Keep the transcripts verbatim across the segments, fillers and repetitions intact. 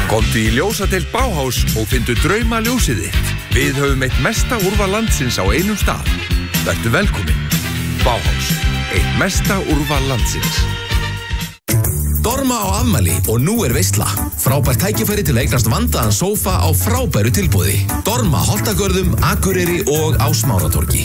Komdu í ljósadeild Bauhaus og fyndu drauma ljósið þitt. Við höfum eitt mesta úrval landsins á einum stað. Vertu velkomin. Bauhaus, eitt mesta úrval landsins. Dorma á afmæli og nú er veisla. Frábært tækifæri til að eignast vandaðan sófa á frábæru tilboði. Dorma Holtagörðum, Akureyri og á Smáratorgi.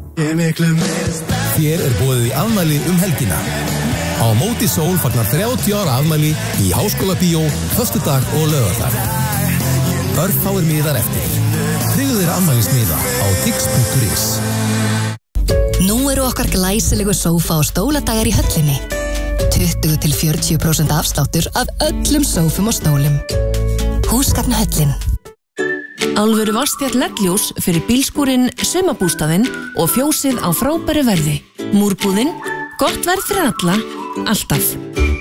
Þér er boðið í afmæli um helgina. Á móti sól fagnar þrjátíu ára afmæli í Háskólabíó, föstudag og laugardag. Örfáir miðar eftir. Tryggðu þér afmælismiða á tix punktur is. Nú eru okkar glæsilegu sófa og stóladagar í höllinni. tuttugu til fjörutíu prósent afsláttur af öllum sófum og stólum. Húsgagnahöllin. Alvöru Vatnsfjall L E D-ljós fyrir bílskúrinn, sumarbústaðinn og fjósið á frábæru verði. Múrbúðinn, gott verð fyrir alla, alltaf.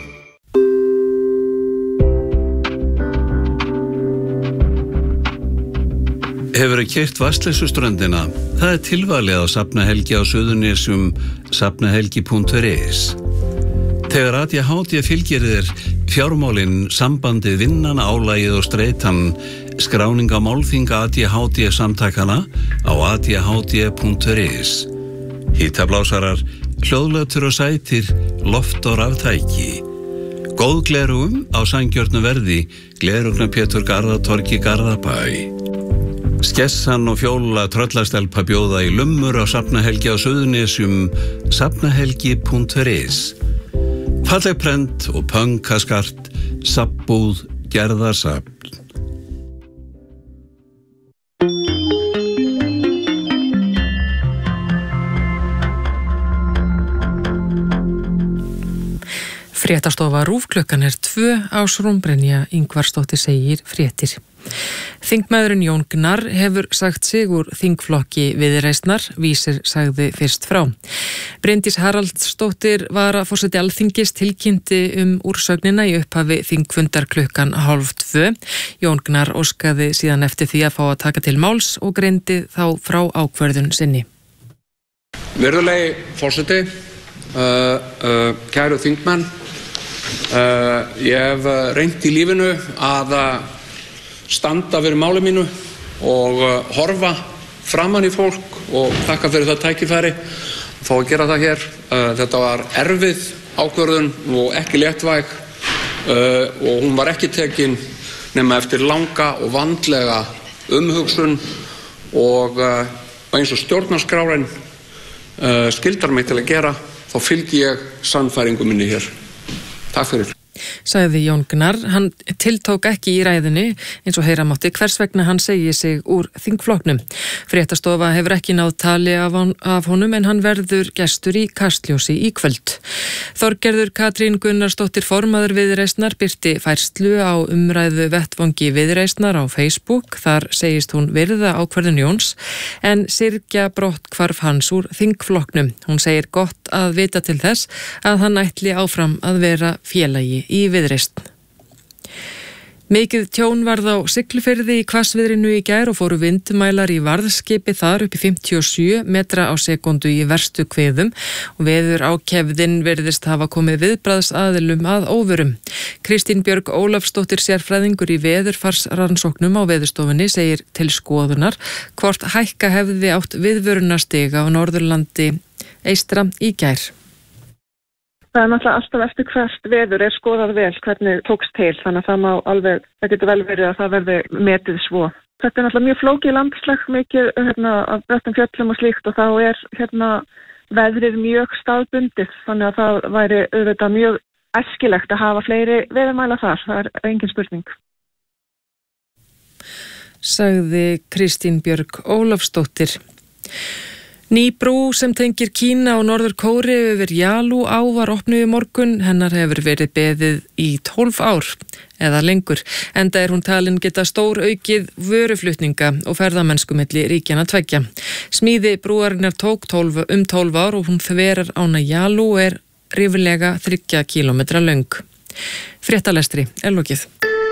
Hefurðu keyrt Vatnsleysuströndina? Það er tilvalið á Safnahelgi á Suðurnesjum, safnahelgi punktur is. Þegar A D H D fylgir þér fjármálin, sambandið, vinnan, álagið og streitan, skráning á málþinga A D H D samtakana á a d h d punktur is. Hitablásarar, hljóðlötur og sætir, loft og raftæki. Góð glerugum á sanngjörnu verði, glerugna Pétur Garðatorgi Garðabæ. Skessan og fjóla tröllastelpa bjóða í lummur á Safnahelgi á Suðurnesjum, safnahelgi punktur is. Falleg prent og pönkaskart, sabbúð, gerðarsafn. Fréttastofa RÚV klukkan er tvö. Ásrún Brynja Ingvarsdóttir segir fréttir. Þingmaðurinn Jón Gnarr hefur sagt sig úr þingflokki Viðreisnar, Vísir sagði fyrst frá. Bryndís Haraldsdóttir varaforseti Alþingis tilkynnti um úrsögnina í upphafi þingfundar klukkan hálf tvö. Jón Gnarr óskaði síðan eftir því að fá að taka til máls og greindi þá frá ákvörðun sinni. Virðulegi forseti, uh, uh, kæru þingmenn, uh, ég hef reynt í lífinu að standa fyrir máli mínu og uh, horfa framan í fólk og þakka fyrir það tækifæri að fá að gera það hér. Uh, þetta var erfið ákvörðun og ekki léttvæg uh, og hún var ekki tekin nema eftir langa og vandlega umhugsun og uh, eins og stjórnarskráin uh, skildar mig til að gera, þá fylgi ég sannfæringu minni hér. Takk fyrir. Sagði Jón Gnarr. Hann tiltók ekki í ræðunni eins og heyra mátti hvers vegna hann segi sig úr þingflokknum. Fréttastofa hefur ekki náð tali af, hon, af honum en hann verður gestur í Kastljósi í kvöld. Þorgerður Katrín Gunnarsdóttir formaður Viðreisnar birti færslu á umræðu vettvangi Viðreisnar á Facebook. Þar segist hún virða ákvörðun Jóns en syrgja brotthvarf hans úr þingflokknum. Hún segir gott að vita til þess að hann ætli áfram að vera félagi í Viðreisn. Mikið tjón varð á Siglufirði í hvassviðrinu í gær og fóru vindmælar í varðskipi þar upp í fimmtíu og sjö metra á sekúndu í verstu kviðum og veður ákefðin virðist hafa komið viðbragðsaðilum að óvörum. Kristín Björg Ólafsdóttir sérfræðingur í veðurfarsrannsóknum á Veðurstofunni segir til skoðunar hvort hækka hefði átt viðvörunarstiga á Norðurlandi eystra í gær. Það er náttúrulega alltaf eftir hvert veður er skoðað vel hvernig tókst til, þannig að það má alveg, það getur vel verið að það verði metið svo. Þetta er náttúrulega mjög flókið landslag, mikið hérna, af bröttum fjöllum og slíkt og þá er hérna, veðrið mjög staðbundið, þannig að það væri auðvitað mjög æskilegt að hafa fleiri veðurmæla þar, það er engin spurning. Sagði Kristín Björg Ólafsdóttir. Ný brú sem tengir Kína og Norður Kóreu yfir Yalu á var opnuð í morgun. Hennar hefur verið beðið í tólf ár eða lengur. Enda er hún talin geta stór aukið vöruflutninga og ferðamennsku milli ríkjanna tveggja. Smíði brúarinnar tók tólf, um tólf ár og hún þverar ána Yalu og er rífilega þriggja kílómetra löng. Fréttalestri er lokið.